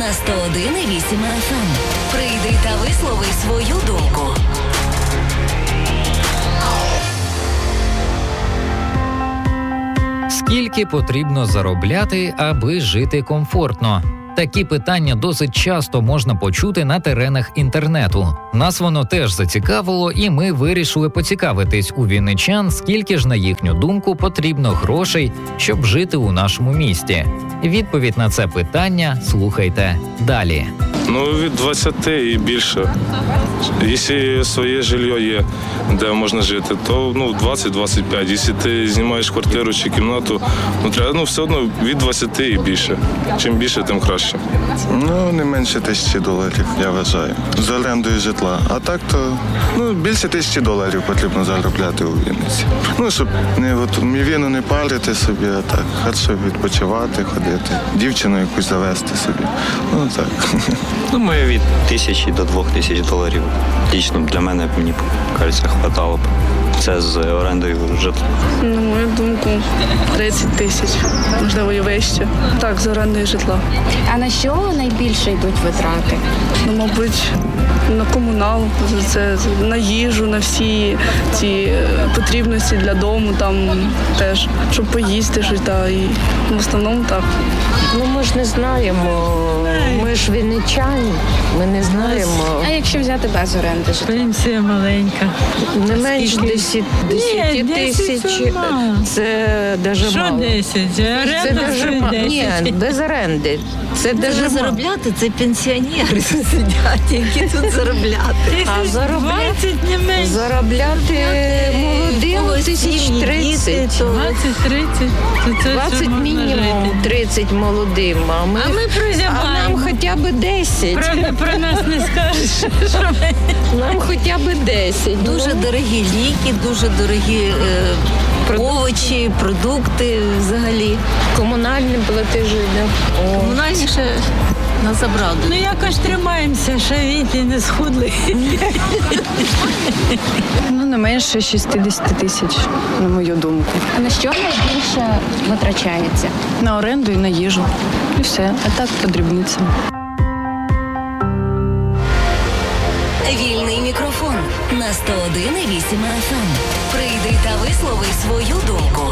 101,8 FM. Прийди та вислови свою думку. Скільки потрібно заробляти, аби жити комфортно? Такі питання досить часто можна почути на теренах інтернету. Нас воно теж зацікавило, і ми вирішили поцікавитись у вінничан, скільки ж, на їхню думку, потрібно грошей, щоб жити у нашому місті. Відповідь на це питання слухайте далі. Від 20 і більше. Якщо своє житло є, де можна жити, то 20-25. Якщо ти знімаєш квартиру чи кімнату, треба все одно від 20 і більше. Чим більше, тим краще. Не менше $1000, я вважаю, з орендою житла. А так то більше $1000 потрібно заробляти у Вінниці. Щоб мівіну не парити собі, а так, хорошо відпочивати, ходити, дівчину якусь завести собі. Так. Думаю, від $1000 до $2000. Дійсно, для мене, мені кажеться, хватало б. Це з орендою житла. На мою думку, 30 тисяч, можливо, і вище. Так, з орендою житла. А на що найбільше йдуть витрати? Мабуть, на комунал, на їжу, на всі ці потрібності для дому, там теж, щоб поїсти щось, і в основному так. Ми ж не знаємо, ми ж вінничані, ми не знаємо. А якщо взяти без оренди житла? Пенсія маленька. Не менш 10 тисяч, це дуже мало. Що 10? Оренда Це мало. Ні, без оренди. Це дуже заробляти, це пенсіонери сидять, які тут заробляти. А 20 не менше. заробляти молодим 1030. 20 мінімум, 30 молодим. А ми нам хоча б 10. Про нас не скажеш. Нам хоча б 10. Дуже дорогі ліки, дуже дорогі овочі, продукти взагалі. Комунальні платежі. Комунальні ще нас забрали. Якось тримаємося, що віті не схудли. Не менше 60 тисяч, на мою думку. А на що найбільше витрачається? На оренду і на їжу. І все. А так по дрібницям. Вільний мікрофон на 101,8 FM. Прийди та вислови свою думку.